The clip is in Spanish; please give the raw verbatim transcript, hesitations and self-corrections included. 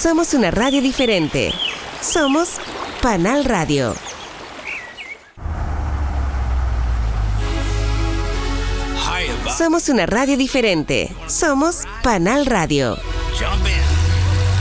Somos una radio diferente. Somos Panal Radio. Somos una radio diferente. Somos Panal Radio. Jump in.